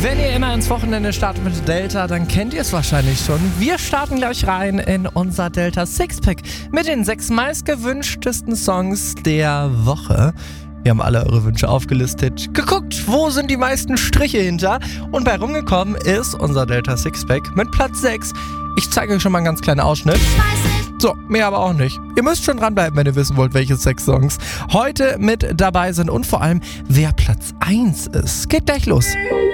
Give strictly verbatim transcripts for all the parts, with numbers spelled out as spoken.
Wenn ihr immer ins Wochenende startet mit Delta, dann kennt ihr es wahrscheinlich schon. Wir starten gleich rein in unser Delta Sixpack mit den sechs meistgewünschtesten Songs der Woche. Wir haben alle eure Wünsche aufgelistet, geguckt, wo sind die meisten Striche hinter, und bei rumgekommen ist unser Delta Sixpack mit Platz sechs. Ich zeige euch schon mal einen ganz kleinen Ausschnitt. So, mehr aber auch nicht. Ihr müsst schon dranbleiben, wenn ihr wissen wollt, welche sechs Songs heute mit dabei sind und vor allem, wer Platz eins ist. Geht gleich los.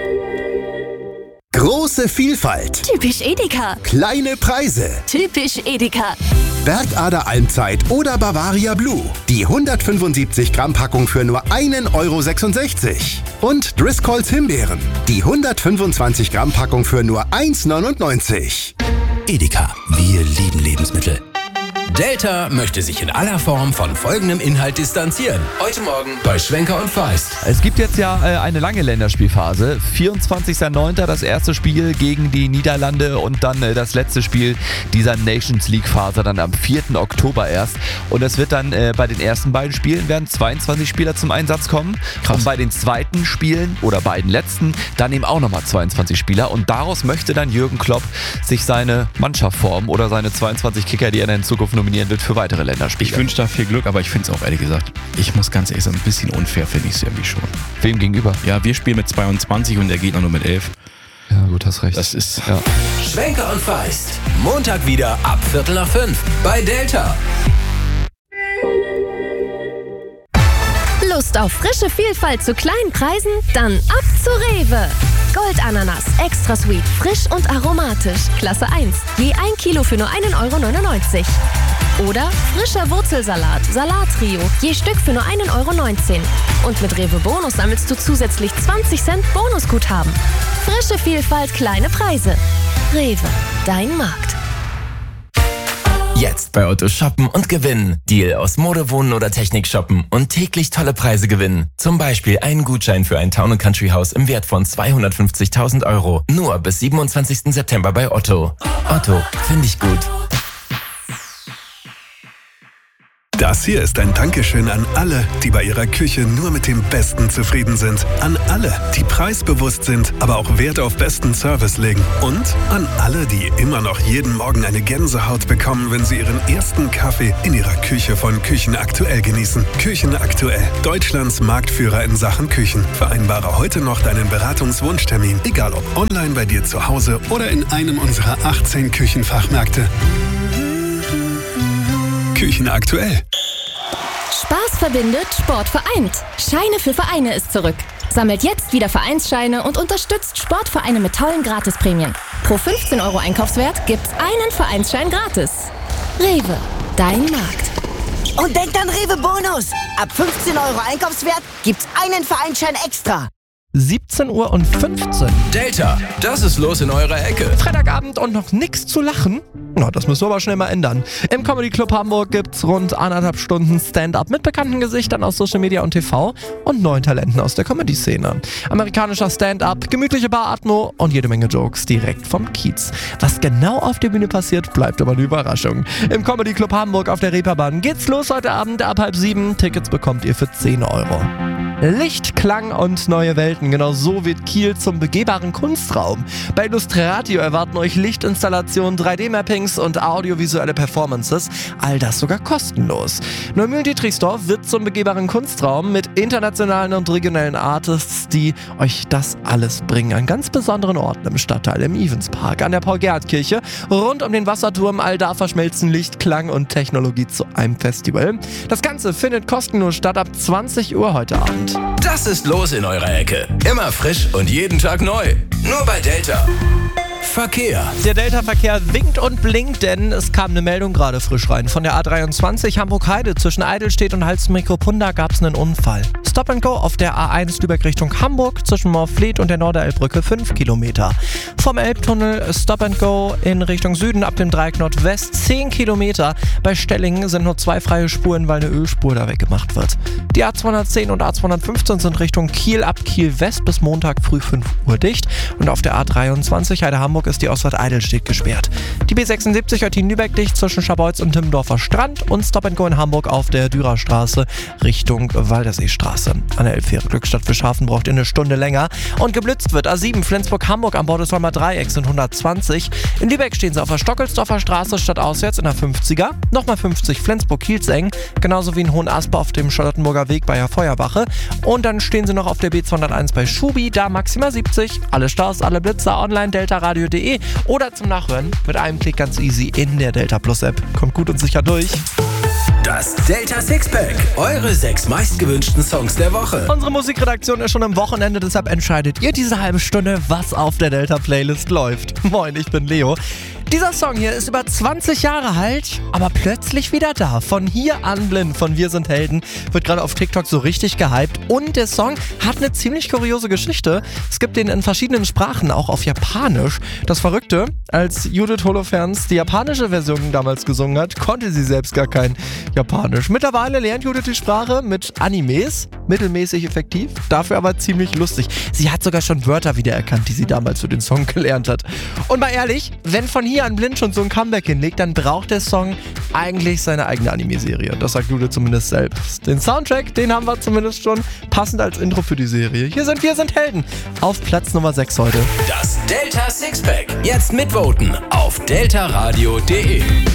Große Vielfalt. Typisch Edeka. Kleine Preise. Typisch Edeka. Bergader Almzeit oder Bavaria Blue. Die hundertfünfundsiebzig Gramm Packung für nur einen Euro sechsundsechzig. Und Driscolls Himbeeren. Die hundertfünfundzwanzig Gramm Packung für nur eins neunundneunzig. Edeka, wir lieben Lebensmittel. Delta möchte sich in aller Form von folgendem Inhalt distanzieren. Heute Morgen bei Schwenker und Feist. Es gibt jetzt ja äh, eine lange Länderspielphase. vierundzwanzigster neunter das erste Spiel gegen die Niederlande und dann äh, das letzte Spiel dieser Nations League Phase dann am vierten Oktober erst. Und es wird dann äh, bei den ersten beiden Spielen werden zweiundzwanzig Spieler zum Einsatz kommen. Krass. Und bei den zweiten Spielen oder beiden letzten dann eben auch nochmal zweiundzwanzig Spieler. Und daraus möchte dann Jürgen Klopp sich seine Mannschaft formen oder seine zweiundzwanzig Kicker, die er dann in Zukunft nominieren wird für weitere Länderspiele. Ich wünsche da viel Glück, aber ich finde es auch ehrlich gesagt, ich muss ganz ehrlich sagen, ein bisschen unfair finde ich es irgendwie schon. Wem gegenüber? Ja, wir spielen mit zweiundzwanzig und der Gegner nur mit elf. Ja, gut, hast recht. Das ist... Ja. Schwenker und Feist. Montag wieder ab Viertel nach fünf bei Delta. Lust auf frische Vielfalt zu kleinen Preisen? Dann ab zu Rewe. Goldananas, extra sweet, frisch und aromatisch. Klasse eins, je ein Kilo für nur einen Euro neunundneunzig. Oder frischer Wurzelsalat, Salattrio, je Stück für nur einen Euro neunzehn. Und mit Rewe Bonus sammelst du zusätzlich zwanzig Cent Bonusguthaben. Frische Vielfalt, kleine Preise. Rewe, dein Markt. Jetzt bei Otto shoppen und gewinnen. Deal aus Mode, Wohnen oder Technik shoppen und täglich tolle Preise gewinnen. Zum Beispiel einen Gutschein für ein Town- und Country-Haus im Wert von zweihundertfünfzigtausend Euro. Nur bis siebenundzwanzigsten September bei Otto. Otto, finde ich gut. Das hier ist ein Dankeschön an alle, die bei ihrer Küche nur mit dem Besten zufrieden sind. An alle, die preisbewusst sind, aber auch Wert auf besten Service legen. Und an alle, die immer noch jeden Morgen eine Gänsehaut bekommen, wenn sie ihren ersten Kaffee in ihrer Küche von Küchen Aktuell genießen. Küchen Aktuell, Deutschlands Marktführer in Sachen Küchen. Vereinbare heute noch deinen Beratungswunschtermin, egal ob online bei dir zu Hause oder in einem unserer achtzehn Küchenfachmärkte. Küchen Aktuell. Spaß verbindet, Sport vereint. Scheine für Vereine ist zurück. Sammelt jetzt wieder Vereinsscheine und unterstützt Sportvereine mit tollen Gratisprämien. Pro fünfzehn Euro Einkaufswert gibt's einen Vereinsschein gratis. Rewe, dein Markt. Und denkt an Rewe Bonus. Ab fünfzehn Euro Einkaufswert gibt's einen Vereinsschein extra. siebzehn Uhr und fünfzehn. Delta, das ist los in eurer Ecke. Freitagabend und noch nichts zu lachen? Na, das müssen wir aber schnell mal ändern. Im Comedy Club Hamburg gibt's rund anderthalb Stunden Stand-up mit bekannten Gesichtern aus Social Media und T V und neuen Talenten aus der Comedy-Szene. Amerikanischer Stand-up, gemütliche Bar-Atmo und jede Menge Jokes direkt vom Kiez. Was genau auf der Bühne passiert, bleibt aber eine Überraschung. Im Comedy Club Hamburg auf der Reeperbahn geht's los heute Abend ab halb sieben. Tickets bekommt ihr für zehn Euro. Licht, Klang und neue Welten. Genau so wird Kiel zum begehbaren Kunstraum. Bei Illustratio erwarten euch Lichtinstallationen, drei D Mappings und audiovisuelle Performances. All das sogar kostenlos. Neumühlen-Dietrichsdorf wird zum begehbaren Kunstraum mit internationalen und regionellen Artists, die euch das alles bringen. An ganz besonderen Orten im Stadtteil, im Evenspark, an der Paul-Gerhardt-Kirche, rund um den Wasserturm. All da verschmelzen Licht, Klang und Technologie zu einem Festival. Das Ganze findet kostenlos statt ab zwanzig Uhr heute Abend. Das ist los in eurer Ecke. Immer frisch und jeden Tag neu. Nur bei Delta. Verkehr. Der Delta-Verkehr winkt und blinkt, denn es kam eine Meldung gerade frisch rein. Von der A dreiundzwanzig Hamburg-Heide zwischen Eidelstedt und Halstenbek-Kupunda gab es einen Unfall. Stop and Go auf der A eins Lübeck Richtung Hamburg zwischen Moorfleet und der Norderelbbrücke fünf Kilometer. Vom Elbtunnel Stop and Go in Richtung Süden ab dem Dreieck Nordwest zehn Kilometer. Bei Stellingen sind nur zwei freie Spuren, weil eine Ölspur da weggemacht wird. Die A zweihundertzehn und A zweihundertfünfzehn sind Richtung Kiel ab Kiel West bis Montag früh fünf Uhr dicht. Und auf der A dreiundzwanzig Heide Hamburg ist die Ausfahrt Eidelstedt gesperrt. Die B sechsundsiebzig Eutin-Lübeck dicht zwischen Scharbeutz und Timmendorfer Strand und Stop and Go in Hamburg auf der Dürerstraße Richtung Walderseestraße. Straße. An der Elbfähre Glückstadt-Fischhafen braucht ihr eine Stunde länger. Und geblitzt wird A sieben Flensburg-Hamburg am Bordesholmer Dreieck sind hundertzwanzig. In Lübeck stehen sie auf der Stockelsdorfer Straße statt auswärts in der fünfziger. Nochmal fünfzig Flensburg-Kielzeng, genauso wie in Hohenasper auf dem Charlottenburger Weg bei der Feuerwache. Und dann stehen sie noch auf der B zweihunderteins bei Schubi, da maximal siebzig. Alle Staus, alle Blitzer online deltaradio punkt de oder zum Nachhören mit einem Klick ganz easy in der Delta Plus App. Kommt gut und sicher durch. Das Delta Sixpack, eure sechs meistgewünschten Songs der Woche. Unsere Musikredaktion ist schon am Wochenende, deshalb entscheidet ihr diese halbe Stunde, was auf der Delta-Playlist läuft. Moin, ich bin Leo. Dieser Song hier ist über zwanzig Jahre alt, aber plötzlich wieder da. Von hier an blind, von Wir sind Helden, wird gerade auf TikTok so richtig gehypt. Und der Song hat eine ziemlich kuriose Geschichte. Es gibt den in verschiedenen Sprachen, auch auf Japanisch. Das Verrückte, als Judith Holofernes die japanische Version damals gesungen hat, konnte sie selbst gar kein Japanisch. Mittlerweile lernt Judith die Sprache mit Animes, mittelmäßig effektiv, dafür aber ziemlich lustig. Sie hat sogar schon Wörter wiedererkannt, die sie damals für den Song gelernt hat. Und mal ehrlich, wenn von hier an blind schon so ein Comeback hinlegt, dann braucht der Song eigentlich seine eigene Anime-Serie. Das sagt Judith zumindest selbst. Den Soundtrack, den haben wir zumindest schon passend als Intro für die Serie. Hier sind Wir sind Helden auf Platz Nummer sechs heute. Das Delta Sixpack, jetzt mitvoten auf deltaradio punkt de.